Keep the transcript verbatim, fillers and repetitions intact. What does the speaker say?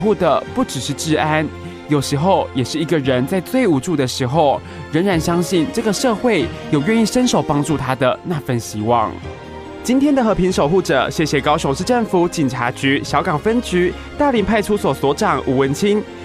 护的不只是治安，有时候也是一个人在最无助的时候，仍然相信这个社会有愿意伸手帮助他的那份希望。今天的和平守护者，谢谢高雄市政府警察局小港分局大林派出所所长吴文清，